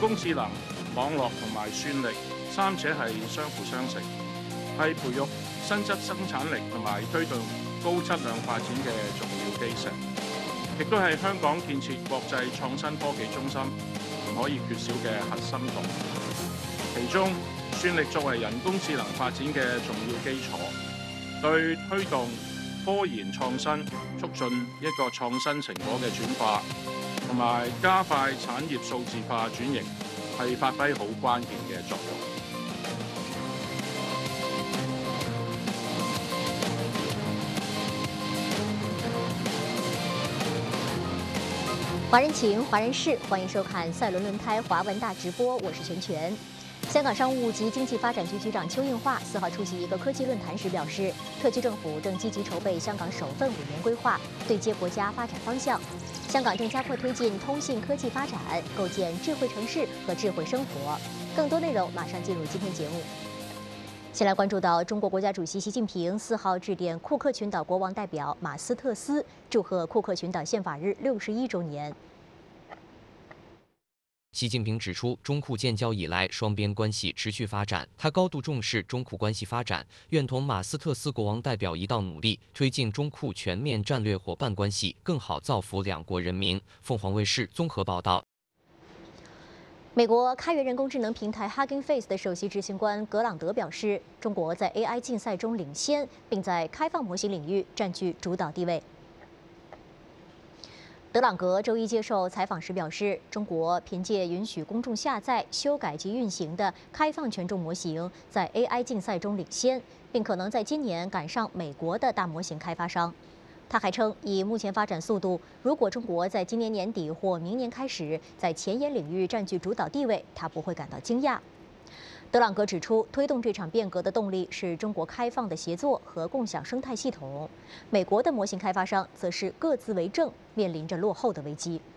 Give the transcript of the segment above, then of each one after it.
工智能、網絡同埋算力三者係相輔相成，係培育新質生產力同埋推動高質量發展嘅重要基石，亦都係香港建設國際創新科技中心唔可以缺少嘅核心動力。其中，算力作為人工智能發展嘅重要基礎，對推動科研創新、促進一個創新成果嘅轉化，同埋加快產業數字化轉型，係發揮好關鍵嘅作用。 华人情，华人事，欢迎收看赛伦轮胎华文大直播，我是全全。香港商务及经济发展局局长邱应华4号出席一个科技论坛时表示，特区政府正积极筹备香港首份5年规划，对接国家发展方向。香港正加快推进通信科技发展，构建智慧城市和智慧生活。更多内容马上进入今天节目。先来关注到中国国家主席习近平4号致电库克群岛国王代表马斯特斯，祝贺库克群岛宪法日61周年。 习近平指出，中库建交以来，双边关系持续发展。他高度重视中库关系发展，愿同马斯特斯国王代表一道努力，推进中库全面战略伙伴关系，更好造福两国人民。凤凰卫视综合报道。 美国开源人工智能平台 Hugging Face 的首席执行官格朗德表示，中国在 AI 竞赛中领先，并在开放模型领域占据主导地位。德朗格周一接受采访时表示，中国凭借允许公众下载、修改及运行的开放权重模型，在 AI 竞赛中领先，并可能在今年赶上美国的大模型开发商。他还称，以目前发展速度，如果中国在今年年底或明年开始在前沿领域占据主导地位，他不会感到惊讶。德朗格指出，推动这场变革的动力是中国开放的协作和共享生态系统，美国的模型开发商则是各自为政，面临着落后的危机。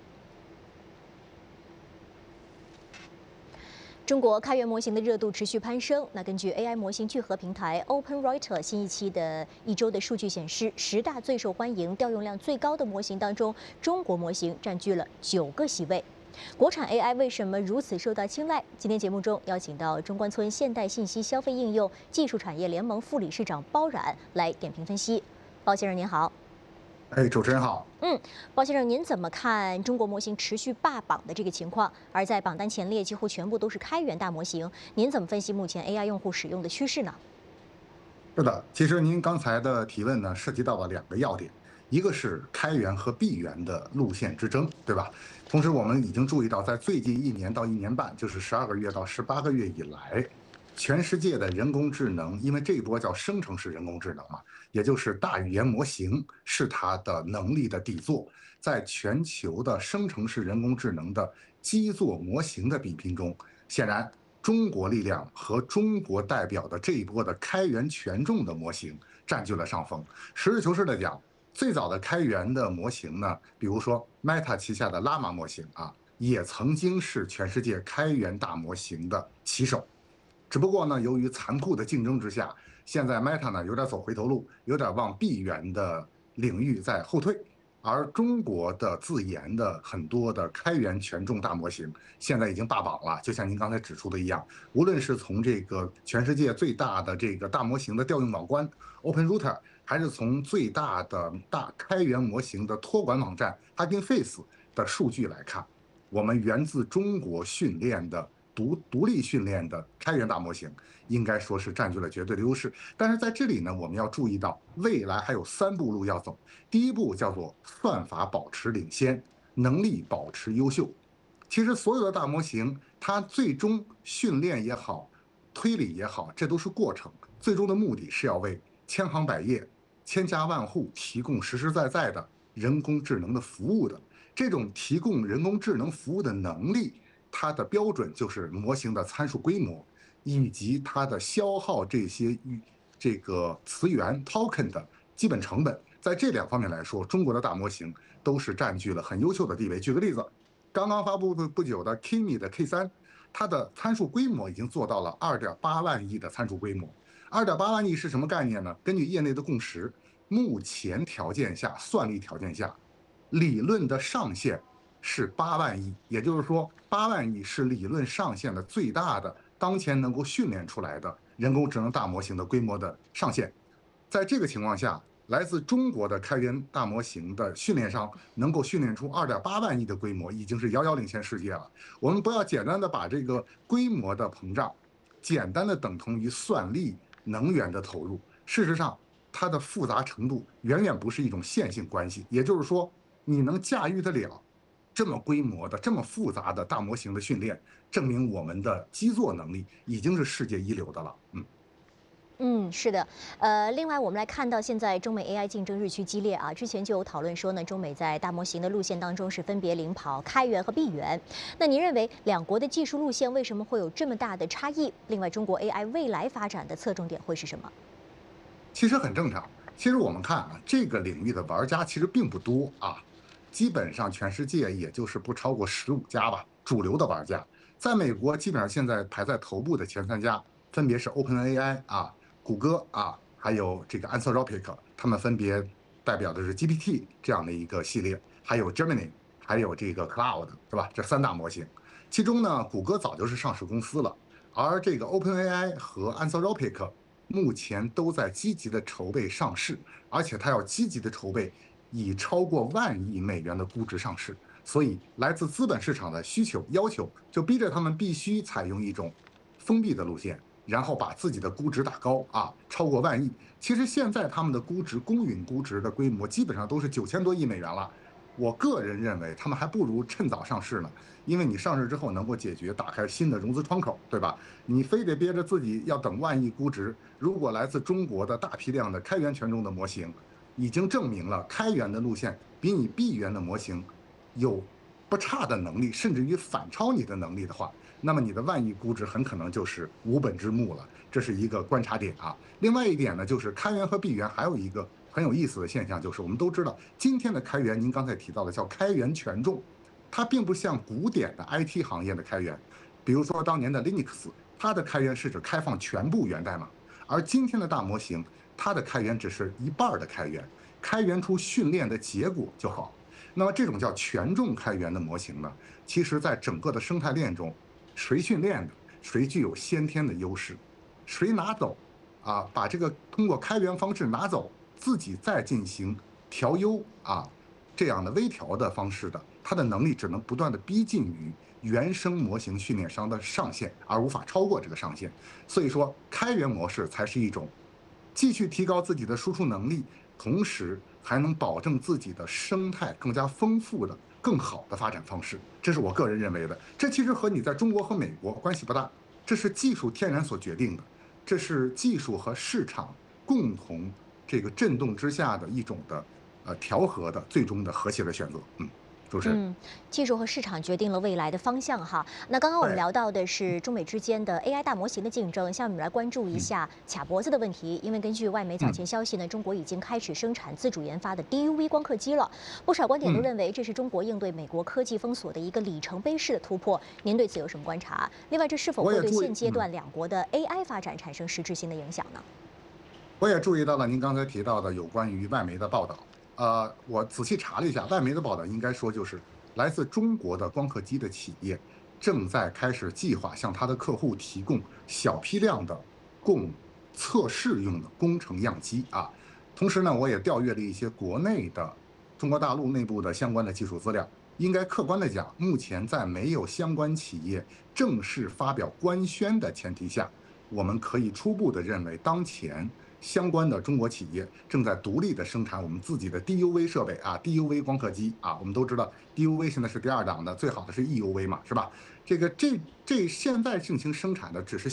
中国开源模型的热度持续攀升。那根据 AI 模型聚合平台 OpenWriter 新一期的1周的数据显示，10大最受欢迎、调用量最高的模型当中，中国模型占据了9个席位。国产 AI 为什么如此受到青睐？今天节目中邀请到中关村现代信息消费应用技术产业联盟副理事长包冉来点评分析。包先生您好。 主持人好。 包先生，您怎么看中国模型持续霸榜的这个情况？而在榜单前列几乎全部都是开源大模型，您怎么分析目前 AI 用户使用的趋势呢？ 是的，其实您刚才的提问呢，涉及到了2个要点，一个是开源和闭源的路线之争，对吧？同时，我们已经注意到，在最近1年到1年半，就是12个月到18个月以来，全世界的人工智能，因为这一波叫生成式人工智能嘛，也就是大语言模型是它的能力的底座，在全球的生成式人工智能的基座模型的比拼中，显然中国力量和中国代表的这一波的开源权重的模型占据了上风。实事求是的讲，最早的开源的模型呢，比如说 Meta 旗下的 Llama 模型也曾经是全世界开源大模型的旗手。只不过呢，由于残酷的竞争之下，现在 Meta 呢有点走回头路，有点往闭源的领域在后退。而中国的自研的很多的开源权重大模型，现在已经霸榜了。就像您刚才指出的一样，无论是从这个全世界最大的这个大模型的调用网关 OpenRouter， 还是从最大的大开源模型的托管网站 Hugging Face 的数据来看，我们源自中国训练的独立训练的开源大模型，应该说是占据了绝对的优势。但是在这里呢，我们要注意到，未来还有3步路要走。第一步叫做算法保持领先，能力保持优秀。其实所有的大模型，它最终训练也好，推理也好，这都是过程，最终的目的是要为千行百业、千家万户提供实实在在的人工智能的服务的。这种提供人工智能服务的能力，它的标准就是模型的参数规模，以及它的消耗这个词源 token 的基本成本。在这2方面来说，中国的大模型都是占据了很优秀的地位。举个例子，刚刚发布不久的 Kimi 的 K3， 它的参数规模已经做到了2.8万亿的参数规模。2.8万亿是什么概念呢？根据业内的共识，目前条件下，算力条件下，理论的上限是8万亿，也就是说8万亿是理论上限的最大的当前能够训练出来的人工智能大模型的规模的上限。在这个情况下，来自中国的开源大模型的训练商能够训练出2.8万亿的规模，已经是遥遥领先世界了。我们不要简单的把这个规模的膨胀简单的等同于算力能源的投入，事实上它的复杂程度远远不是一种线性关系，也就是说你能驾驭得了这么规模的这么复杂的大模型的训练，证明我们的基座能力已经是世界一流的了。 是的，另外我们来看到现在中美 AI 竞争日趋激烈啊，之前就有讨论说呢，中美在大模型的路线当中是分别领跑开源和闭源。那您认为两国的技术路线为什么会有这么大的差异？另外，中国 AI 未来发展的侧重点会是什么？ 其实很正常。其实我们看啊，这个领域的玩家其实并不多啊，基本上全世界也就是不超过15家吧，主流的玩家。在美国，基本上现在排在头部的前3家，分别是 OpenAI 啊、谷歌啊，还有这个 Anthropic， 他们分别代表的是 GPT 这样的一个系列，还有 Gemini， 还有这个 Cloud， 是吧？这3大模型。其中呢，谷歌早就是上市公司了，而这个 OpenAI 和 Anthropic 目前都在积极的筹备上市，而且它要积极的筹备以超过1万亿美元的估值上市。所以，来自资本市场的需求要求，就逼着他们必须采用一种封闭的路线，然后把自己的估值打高啊，超过1万亿。其实现在他们的估值，公允估值的规模基本上都是9000多亿美元了。我个人认为，他们还不如趁早上市呢，因为你上市之后能够解决打开新的融资窗口，对吧？你非得憋着自己要等1万亿估值，如果来自中国的大批量的开源权重的模型，已经证明了开源的路线比你闭源的模型有不差的能力，甚至于反超你的能力的话，那么你的1万亿估值很可能就是无本之木了，这是一个观察点啊。另外一点呢，就是开源和闭源还有一个很有意思的现象，就是我们都知道，今天的开源，您刚才提到的叫开源权重，它并不像古典的 IT 行业的开源，比如说当年的 Linux， 它的开源是指开放全部源代码，而今天的大模型，它的开源只是一半的开源，开源出训练的结果就好。那么这种叫权重开源的模型呢，其实在整个的生态链中，谁训练的，谁具有先天的优势，谁拿走啊，把这个通过开源方式拿走，自己再进行调优啊，这样的微调的方式的，它的能力只能不断的逼近于原生模型训练商的上限，而无法超过这个上限。所以说，开源模式才是一种继续提高自己的输出能力，同时还能保证自己的生态更加丰富的、更好的发展方式。这是我个人认为的。这其实和你在中国和美国关系不大，这是技术天然所决定的，这是技术和市场共同这个震动之下的一种的调和的最终的和谐的选择。主持人。 技术和市场决定了未来的方向哈。那刚刚我们对聊到的是中美之间的 AI 大模型的竞争，下面我们来关注一下卡脖子的问题。因为根据外媒早前消息呢，中国已经开始生产自主研发的 DUV 光刻机了。不少观点都认为这是中国应对美国科技封锁的一个里程碑式的突破。您对此有什么观察？另外，这是否会对现阶段两国的 AI 发展产生实质性的影响呢？ 我也注意到了您刚才提到的有关于外媒的报道。我仔细查了一下，外媒的报道应该说就是来自中国的光刻机的企业正在开始计划向他的客户提供小批量的供测试用的工程样机啊。同时呢，我也调阅了一些国内的中国大陆内部的相关的技术资料。应该客观的讲，目前在没有相关企业正式发表官宣的前提下，我们可以初步的认为，当前相关的中国企业正在独立的生产我们自己的 DUV 设备啊 ，DUV 光刻机啊。我们都知道 DUV 现在是第2档的，最好的是 EUV 嘛，是吧？这现在进行生产的只是